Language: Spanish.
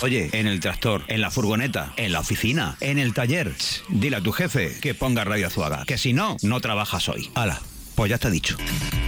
Oye, en el tractor, en la furgoneta, en la oficina, en el taller. Dile a tu jefe que ponga Radio Azuaga, que si no, no trabajas hoy. Hala, pues ya está dicho.